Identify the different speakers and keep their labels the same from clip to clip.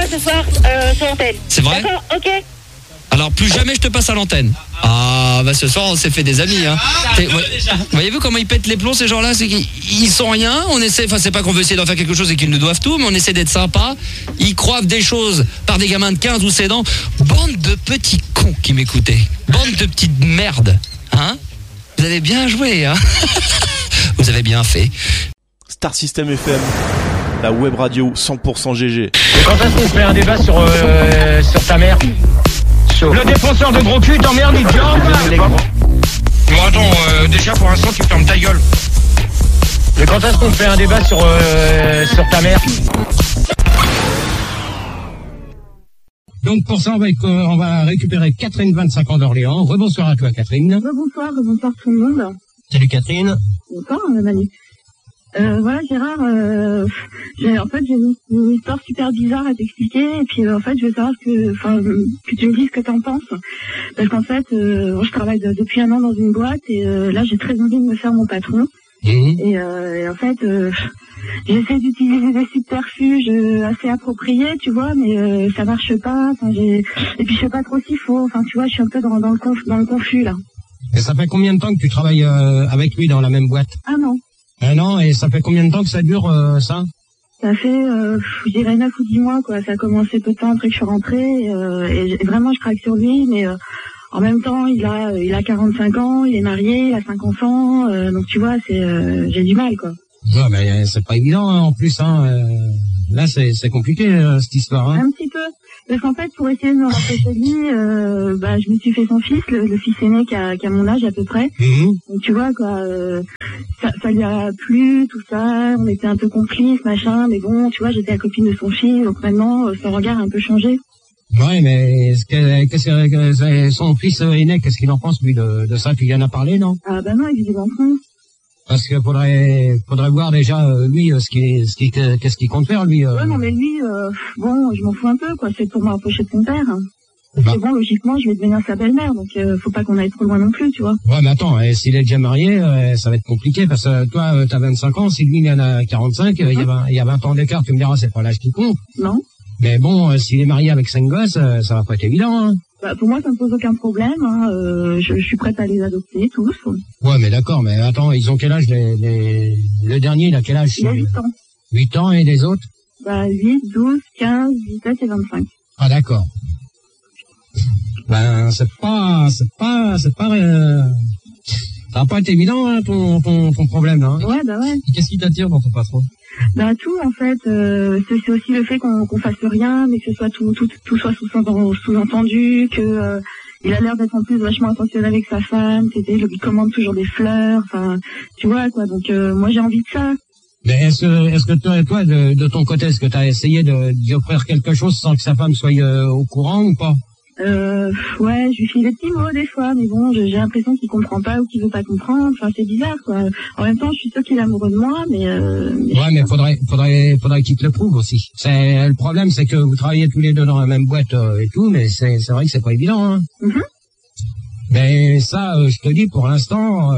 Speaker 1: ce soir sur l'antenne.
Speaker 2: C'est vrai?
Speaker 1: D'accord, ok.
Speaker 2: Alors plus jamais je te passe à l'antenne. Ah bah ce soir on s'est fait des amis hein. Voyez-vous comment ils pètent les plombs ces gens-là, c'est qu'ils sont rien, on essaie, enfin c'est pas qu'on veut essayer d'en faire quelque chose et qu'ils nous doivent tout, mais on essaie d'être sympa. Ils croivent des choses par des gamins de 15 ou 16 ans. Bande de petits cons qui m'écoutaient. Bande de petites merdes. Hein? Vous avez bien joué hein. Vous avez bien fait.
Speaker 3: Star System FM, la web radio 100% GG.
Speaker 4: Et quand est-ce qu'on fait un débat sur ta mère? Le défenseur de gros cul t'emmerde, il te dit bon attends, déjà pour l'instant tu fermes ta gueule. Et quand est-ce qu'on fait un débat sur ta mère? Donc pour ça on va récupérer Catherine, 25 ans d'Orléans. Rebonsoir à toi Catherine.
Speaker 5: Bonsoir tout le monde.
Speaker 4: Salut Catherine.
Speaker 5: Bonsoir Manu. Voilà Gérard, j'ai une histoire super bizarre à t'expliquer et puis en fait je veux savoir que tu me dises ce que t'en penses, parce qu'en fait je travaille depuis un an dans une boîte et là j'ai très envie de me faire mon patron et en fait j'essaie d'utiliser des subterfuges assez appropriés, tu vois, mais ça marche pas, et puis je sais pas trop s'il faut, tu vois, je suis un peu dans le confus là.
Speaker 4: Et ça fait combien de temps que tu travailles avec lui dans la même boîte?
Speaker 5: Un an,
Speaker 4: et ça fait combien de temps que ça dure, ça?
Speaker 5: Ça fait, je dirais 9 ou 10 mois, quoi. Ça a commencé peu de temps après que je suis rentrée, et vraiment, je craque sur lui, mais en même temps, il a 45 ans, il est marié, il a 5 enfants, donc tu vois, j'ai du mal, quoi.
Speaker 4: Ouais, mais c'est pas évident, hein, en plus, hein. Là, c'est compliqué, cette histoire, hein.
Speaker 5: Un petit peu. Parce qu'en fait, pour essayer de me rapprocher de lui, je me suis fait son fils, le fils aîné qui a mon âge à peu près. Donc tu vois quoi, ça lui a plu, tout ça, on était un peu complices, machin, mais bon, tu vois, j'étais la copine de son fils, donc maintenant son regard a un peu changé.
Speaker 4: Ouais, mais qu'est-ce que son fils aîné, qu'est-ce qu'il en pense lui de ça? Tu lui en as parlé, non?
Speaker 5: Ah bah non, évidemment non.
Speaker 4: Parce que faudrait voir déjà lui qu'est-ce qu'il compte faire lui.
Speaker 5: Ouais non mais lui bon je m'en fous un peu quoi, c'est pour me rapprocher de son père. Parce que bon logiquement je vais devenir sa belle-mère, donc faut pas qu'on aille trop loin non plus, tu vois.
Speaker 4: Ouais mais attends, s'il est déjà marié, ça va être compliqué parce que toi t'as 25 ans, si lui il en a 45, il y a 20 ans d'écart, tu me diras c'est pas l'âge qui compte.
Speaker 5: Non.
Speaker 4: Mais bon s'il est marié avec 5 gosses, ça va pas être évident hein.
Speaker 5: Bah, pour moi, ça me pose aucun problème. Hein. Je suis prête à les adopter tous.
Speaker 4: Ouais, mais d'accord. Mais attends, ils ont quel âge le dernier, il a quel âge?
Speaker 5: Il a 8 ans.
Speaker 4: 8 ans et les autres?
Speaker 5: Bah 8, 12, 15, 17 et 25.
Speaker 4: Ah d'accord. Ben ça va pas être évident hein, ton problème là. Hein.
Speaker 5: Ouais bah ouais.
Speaker 4: Et qu'est-ce qui t'attire dans ton patron?
Speaker 5: Bah tout en fait, c'est aussi le fait qu'on fasse rien, mais que ce soit tout soit sous-entendu, que il a l'air d'être en plus vachement attentionné avec sa femme, il commande toujours des fleurs, tu vois quoi. Donc moi j'ai envie de ça.
Speaker 4: Mais est-ce que toi de ton côté, est-ce que t'as essayé d'y offrir quelque chose sans que sa femme soit au courant ou pas?
Speaker 5: Ouais, je lui file des petits mots des fois, mais bon, j'ai l'impression qu'il comprend pas ou qu'il veut pas comprendre. C'est bizarre, quoi. En même temps, je suis sûre qu'il est amoureux de moi, mais
Speaker 4: ouais, mais faudrait qu'il te le prouve aussi. Le problème, c'est que vous travaillez tous les deux dans la même boîte et tout, mais c'est vrai que c'est pas évident, hein. Mais ça, je te dis, pour l'instant,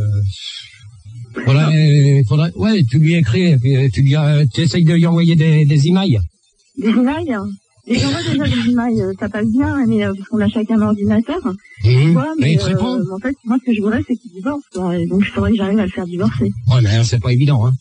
Speaker 4: faudrait, ouais, tu lui écris, et puis tu essayes de lui envoyer des emails.
Speaker 5: Des emails? Et j'envoie déjà des emails, ça passe bien, mais parce qu'on a chacun un ordinateur. Tu vois, mais
Speaker 4: il te répond.
Speaker 5: En fait, moi, ce que je voudrais, c'est qu'il divorce. Et donc, il faudrait que j'arrive à le faire divorcer.
Speaker 4: Ouais, mais c'est pas évident, hein.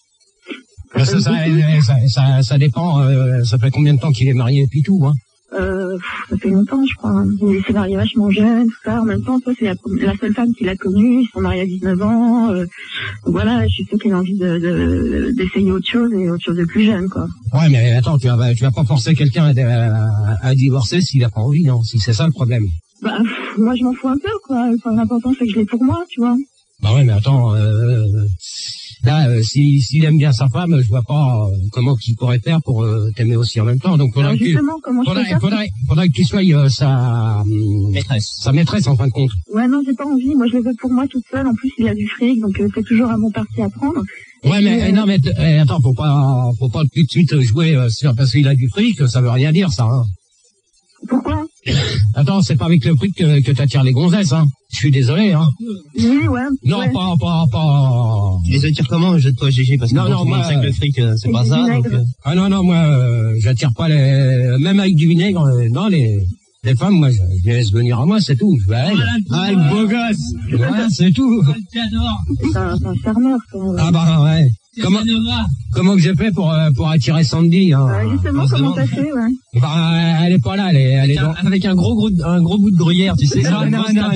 Speaker 4: Ça dépend, ça fait combien de temps qu'il est marié et puis tout, hein.
Speaker 5: Ça fait longtemps, je crois. Il s'est marié vachement jeune, tout ça. En même temps, toi, c'est la seule femme qu'il a connue. Ils sont mariés à 19 ans. Voilà, je suis sûre qu'il a envie d'essayer autre chose et autre chose de plus jeune, quoi.
Speaker 4: Ouais, mais attends, tu vas pas forcer quelqu'un à divorcer s'il a pas envie, non? Si c'est ça le problème.
Speaker 5: Bah, moi, je m'en fous un peu, quoi. L'important, c'est que je l'ai pour moi, tu vois.
Speaker 4: Bah ouais, mais attends, là, s'il aime bien sa femme, je vois pas comment qu'il pourrait faire pour t'aimer aussi en même temps. Donc faudrait que tu sois sa maîtresse en fin de compte.
Speaker 5: Ouais, non, j'ai pas envie. Moi, je le veux pour moi toute seule. En plus, il a du fric, donc c'est toujours à mon parti à prendre.
Speaker 4: Ouais, mais non, mais attends, faut pas tout de suite jouer parce qu'il a du fric. Ça veut rien dire, ça. Hein.
Speaker 5: Pourquoi?
Speaker 4: Attends, c'est pas avec le fric que t'attires les gonzesses, hein.
Speaker 1: Je suis désolé, hein.
Speaker 5: Oui, ouais.
Speaker 1: Non,
Speaker 5: ouais.
Speaker 1: pas.
Speaker 6: Tu les attires comment, jette-toi GG, parce que
Speaker 1: Non,
Speaker 6: bon, tout le monde sait que le fric, c'est pas ça, donc...
Speaker 1: Ah non, moi, j'attire pas même avec du vinaigre, non, les femmes, moi, je les laisse venir à moi, c'est tout. Je vais à elles.
Speaker 6: Ah, le beau gosse!
Speaker 1: Ouais, c'est tout.
Speaker 5: C'est un charmeur, ça.
Speaker 1: Ah bah, ouais. Comment que j'ai fait pour attirer Sandy, hein?
Speaker 5: Justement, comment t'as fait, ouais.
Speaker 1: Bah, elle est pas là, elle est
Speaker 6: Avec un gros bout de gruyère, tu sais, ça,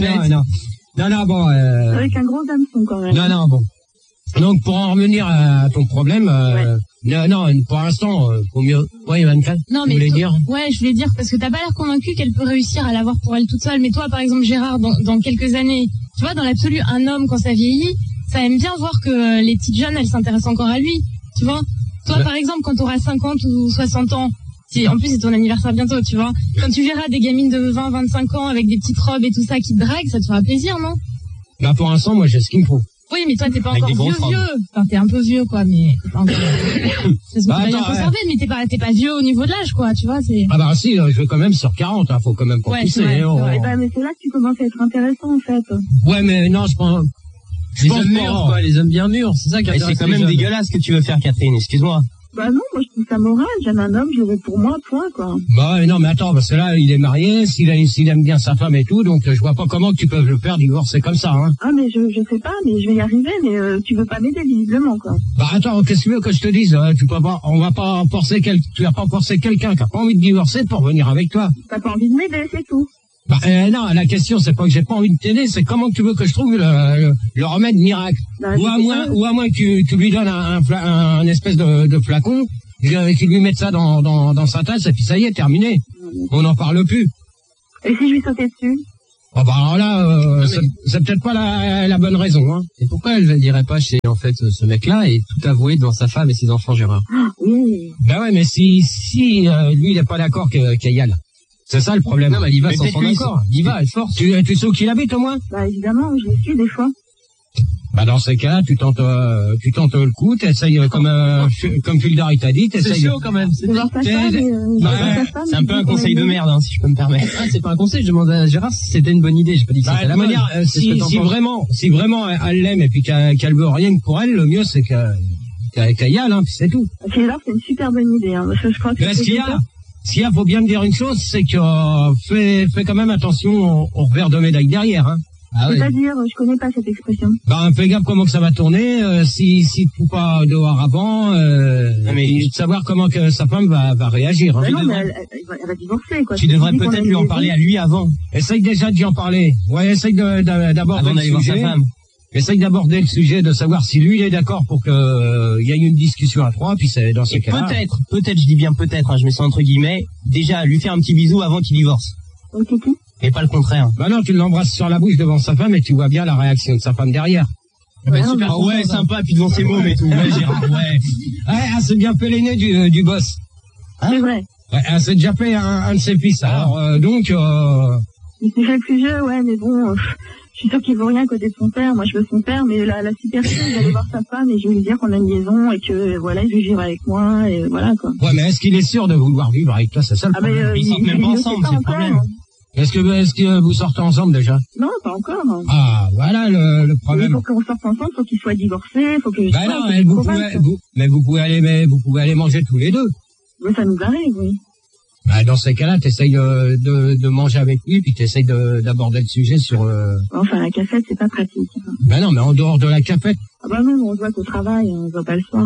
Speaker 1: non, bon,
Speaker 5: Avec un gros hameçon, quand même.
Speaker 1: non, bon. Donc, pour en revenir à ton problème, non, pour l'instant, faut mieux. Oui, Vanka,
Speaker 7: non, mais dire ouais, je voulais dire, parce que t'as pas l'air convaincu qu'elle peut réussir à l'avoir pour elle toute seule. Mais toi, par exemple, Gérard, dans quelques années, tu vois, dans l'absolu, un homme, quand ça vieillit, ça aime bien voir que les petites jeunes, elles s'intéressent encore à lui. Tu vois? Toi, par exemple, quand t'auras 50 ou 60 ans, en plus, c'est ton anniversaire bientôt, tu vois. Quand tu verras des gamines de 20, 25 ans avec des petites robes et tout ça qui te draguent, ça te fera plaisir, non?
Speaker 1: Bah, pour l'instant, moi, j'ai ce qu'il me faut.
Speaker 7: Oui, mais toi, t'es pas encore vieux. Enfin, t'es un peu vieux, quoi, mais t'es pas encore... Ça se peut bien conservé, mais t'es pas vieux au niveau de l'âge, quoi, tu vois, c'est...
Speaker 1: Ah bah si, je vais quand même sur 40, hein, faut quand même pas pousser.
Speaker 5: Ouais, mais c'est là que tu commences à être intéressant, en fait.
Speaker 1: Ouais, mais non, je pense...
Speaker 6: Les hommes mûrs, quoi, les hommes bien mûrs, c'est ça qui est... C'est quand même dégueulasse ce que tu veux faire, Catherine, excuse-moi.
Speaker 5: Bah non, moi je trouve ça moral, j'aime un homme, je le veux pour moi, point, quoi.
Speaker 1: Bah non, mais attends, parce que là, il est marié, s'il aime bien sa femme et tout, donc je vois pas comment tu peux le faire divorcer comme ça, hein.
Speaker 5: Ah, mais je sais pas, mais je vais y arriver, mais tu veux pas m'aider, visiblement, quoi.
Speaker 1: Bah attends, qu'est-ce que tu veux que je te dise? Tu vas pas forcer quelqu'un qui a pas envie de divorcer pour venir avec toi.
Speaker 5: T'as pas envie de m'aider, c'est tout.
Speaker 1: Bah non, la question c'est pas que j'ai pas envie de t'aider, c'est comment tu veux que je trouve le remède miracle. Bah, ou à moins que tu lui donnes un espèce de flacon, qu'il lui mette ça dans sa tasse et puis ça y est, terminé. On n'en parle plus.
Speaker 5: Et si je lui sautais dessus?
Speaker 1: Oh bah alors là, c'est peut-être pas la bonne raison, hein.
Speaker 6: Et pourquoi elle ne dirait pas chez en fait ce mec-là et tout avouer devant sa femme et ses enfants, Gérard?
Speaker 5: Oui.
Speaker 1: Bah ouais, mais si lui il est pas d'accord qu'elle y aille. C'est ça le problème.
Speaker 6: Non, mais il va sans son accord. Il va, elle force.
Speaker 1: Tu sais où qu'il habite au moins?
Speaker 5: Bah évidemment, je le suis des fois.
Speaker 1: Bah dans ces cas-là, tu tentes le coup, t'essayes comme Fulgari t'a dit, t'essayes.
Speaker 6: C'est chaud quand même. C'est
Speaker 5: un
Speaker 6: peu un conseil de merde, hein, si je peux me permettre. Ah, c'est pas un conseil, je demande à Gérard si c'était une bonne idée. J'ai pas dit que c'était la manière. Si vraiment elle l'aime et puis qu'elle veut rien que pour elle, le mieux c'est qu'elle y aille, hein, puis c'est tout.
Speaker 5: C'est une super bonne idée, hein, parce que je crois que
Speaker 1: s'il y a, faut bien me dire une chose, c'est que fais quand même attention au revers de médaille derrière, hein.
Speaker 5: Ah oui. C'est-à-dire, je connais pas cette expression.
Speaker 1: Bah, fais gaffe comment que ça va tourner, si tu ne pas dehors avant, de savoir comment que sa femme va réagir, hein.
Speaker 5: Non, mais elle va divorcer, quoi.
Speaker 6: Tu devrais peut-être lui en parler à lui avant.
Speaker 1: Essaye déjà d'y en parler. Ouais, essaye d'aborder le sujet. Essaye d'aborder le sujet, de savoir si lui il est d'accord pour que y ait une discussion à trois, puis c'est dans ce cas-là.
Speaker 6: Peut-être, je dis bien peut-être, hein, je mets ça entre guillemets, déjà lui faire un petit bisou avant qu'il divorce.
Speaker 5: Ok.
Speaker 6: Et pas le contraire.
Speaker 1: Bah non, tu l'embrasses sur la bouche devant sa femme et tu vois bien la réaction de sa femme derrière.
Speaker 6: Ouais, super. Ouais, sympa, puis devant ses mômes et tout. Ouais, Gérard, ouais.
Speaker 1: Ouais, c'est bien fait l'aîné du boss.
Speaker 5: Hein? C'est vrai.
Speaker 1: Ouais, c'est déjà fait un de ses fils. Alors, donc,
Speaker 5: il s'est fait le plus vieux, ouais, mais bon, je suis sûr qu'il vaut rien côté de son père. Moi, je veux son père, mais la superficie, d'aller voir sa femme et je vais lui dire qu'on a une liaison et que, voilà, il veut vivre avec moi et voilà, quoi.
Speaker 1: Ouais, mais est-ce qu'il est sûr de vouloir vivre avec toi? C'est ça le problème.
Speaker 6: Ils sortent même pas ensemble, c'est le problème.
Speaker 1: Est-ce que vous sortez ensemble déjà?
Speaker 5: Non, pas encore.
Speaker 1: Ah, voilà le problème.
Speaker 5: Il faut qu'on sorte ensemble, faut qu'il soit divorcé, faut que je
Speaker 1: bah non, vous pouvez aller manger tous les deux.
Speaker 5: Mais ça nous arrive, oui.
Speaker 1: Bah, dans ces cas-là, t'essayes de manger avec lui, puis t'essayes d'aborder le sujet sur...
Speaker 5: Enfin, la cafette, c'est pas pratique.
Speaker 1: Bah non, mais en dehors de la cafette.
Speaker 5: Ah bah non, on se voit qu'au travail, on se voit pas le soir.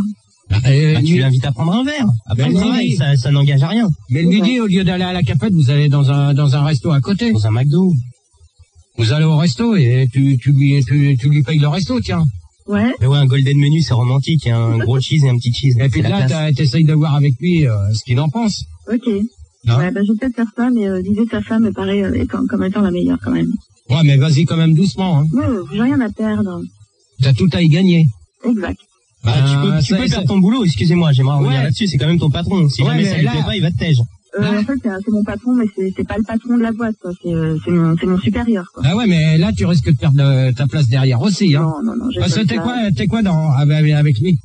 Speaker 6: Tu l'invites à prendre un verre. Après le travail, ça n'engage à rien.
Speaker 1: Mais le midi, au lieu d'aller à la cafette, vous allez dans un resto à côté.
Speaker 6: Dans un McDo.
Speaker 1: Vous allez au resto et tu lui payes le resto, tiens.
Speaker 5: Ouais.
Speaker 6: Mais ouais, un golden menu, c'est romantique, un gros cheese et un petit cheese.
Speaker 1: Et puis là, t'essayes de voir avec lui ce qu'il en pense.
Speaker 5: Ok. Ouais, bah, je vais peut-être faire ça, mais l'idée de sa femme me paraît comme étant la meilleure quand même.
Speaker 1: Ouais, mais vas-y quand même doucement, hein.
Speaker 5: Ouais, j'ai rien à perdre.
Speaker 1: T'as tout à y gagner.
Speaker 5: Exact.
Speaker 6: Bah, tu peux perdre ton boulot, excusez-moi, j'aimerais revenir là-dessus, c'est quand même ton patron. Si jamais ça lui plaît pas, il va te tège.
Speaker 5: En fait, c'est mon patron, mais c'est pas le patron de la boîte, quoi. C'est mon supérieur, quoi.
Speaker 1: Ah ouais, mais là, tu risques de perdre ta place derrière aussi, hein.
Speaker 5: Non.
Speaker 1: Parce que t'es quoi avec lui?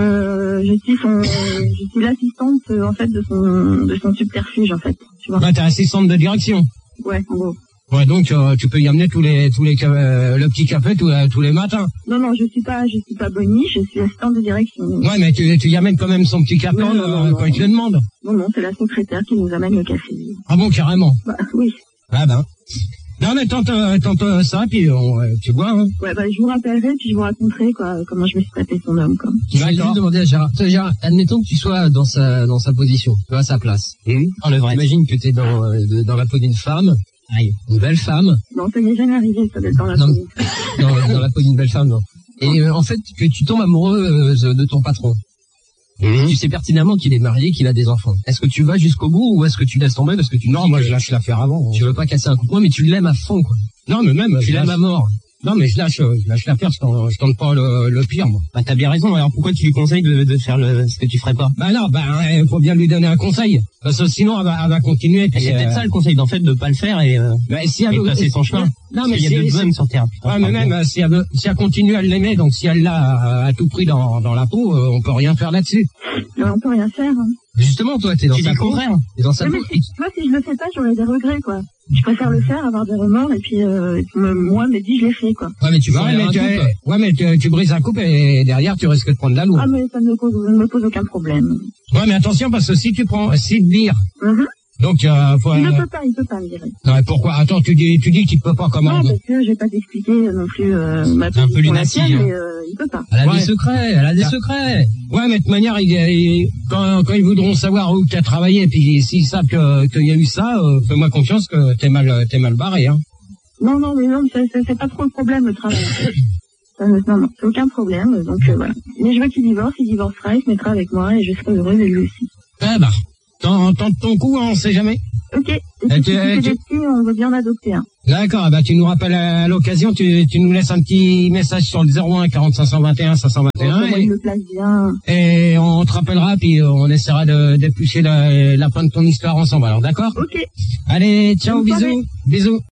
Speaker 5: Je suis l'assistante, en fait, de son subterfuge, en fait. Tu vois.
Speaker 1: Bah, t'es assistante de direction.
Speaker 5: Ouais, en gros.
Speaker 1: Ouais, donc tu peux y amener le petit café tous les matins.
Speaker 5: Non, je suis pas Bonnie, je suis assistante de direction.
Speaker 1: Ouais, mais tu y amènes quand même son petit café quand il te le demande.
Speaker 5: Non, c'est la secrétaire qui nous amène le café.
Speaker 1: Ah bon, carrément.
Speaker 5: Bah oui.
Speaker 1: Ah ben. Non, mais tente ça, puis tu vois. Hein.
Speaker 5: Ouais, bah je vous rappellerai, puis je vous raconterai comment je me suis tapé son homme. Quoi.
Speaker 6: Je vais juste demander à Gérard. Gérard, admettons que tu sois dans sa position, tu vois, à sa place. Le vrai. Imagine que tu es dans la peau d'une femme. Aïe, une belle femme.
Speaker 5: Non, ça m'est jamais arrivé, ça d'être dans la peau d'une femme.
Speaker 6: Dans la peau d'une belle femme, non. Et en fait, que tu tombes amoureuse de ton patron. Tu sais pertinemment qu'il est marié, qu'il a des enfants. Est-ce que tu vas jusqu'au bout ou est-ce que tu laisses tomber parce que tu...
Speaker 1: Non, moi je lâche l'affaire avant.
Speaker 6: Tu veux pas casser un coup de poing, mais tu l'aimes à fond, quoi.
Speaker 1: Non, mais même...
Speaker 6: Tu l'aimes à mort.
Speaker 1: Non, mais je lâche l'affaire, je tente pas le pire, moi.
Speaker 6: Bah, t'as bien raison, alors pourquoi tu lui conseilles de faire ce que tu ferais pas?
Speaker 1: Bah non, il faut bien lui donner un conseil. Parce que sinon, elle va continuer.
Speaker 6: C'est peut-être ça le conseil, d'en fait, de pas le faire et passer son chemin. Non, mais il y a deux hommes sur Terre.
Speaker 1: Ouais, mais même, si elle continue à l'aimer, donc si elle l'a à tout prix dans la peau, on peut rien faire là-dessus.
Speaker 5: Non, on peut rien faire. Hein.
Speaker 6: Justement, toi, t'es dans sa peau. T'es dans sa peau.
Speaker 5: Moi, si je le fais pas, j'aurais des regrets, quoi. Je préfère le faire, avoir des remords, et puis moi, me dis, je l'ai fait, quoi.
Speaker 6: Ouais, mais tu brises un couple et derrière, tu risques de prendre la lourde.
Speaker 5: Ah, mais ça ne me pose aucun problème.
Speaker 1: Ouais, mais attention, parce que si tu prends, si de lire. Donc,
Speaker 5: il ne peut pas, me dirait.
Speaker 1: Non, mais pourquoi? Attends, tu dis qu'il peut pas comment?
Speaker 5: Non, parce que je vais pas t'expliquer non plus, ma
Speaker 6: un peu lunatique,
Speaker 5: mais il peut pas.
Speaker 6: Elle a des secrets.
Speaker 1: Ouais, mais de toute manière, quand ils voudront savoir où tu as travaillé, et puis s'ils savent qu'il y a eu ça, fais-moi confiance que t'es mal barré, hein.
Speaker 5: Non, mais c'est pas trop le problème, le travail. Non, c'est aucun problème, donc voilà. Mais je veux qu'il divorce, il divorcera, il se mettra avec moi, et je serai heureuse et lui aussi.
Speaker 1: Ah bah. Tente ton coup, hein, on sait jamais.
Speaker 5: Ok. Et si tu fais des petits, on veut bien en adopter un.
Speaker 1: D'accord, bah tu nous rappelles à l'occasion, tu nous laisses un petit message sur le 01 40 521 521.
Speaker 5: Il me place bien.
Speaker 1: Et on te rappellera, puis on essaiera d'éplucher la fin de ton histoire ensemble, alors d'accord?
Speaker 5: Ok.
Speaker 1: Allez, ciao, bisous.